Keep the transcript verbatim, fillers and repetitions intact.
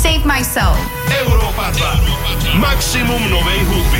Save My Soul. Európa dva. Maximum novej hudby.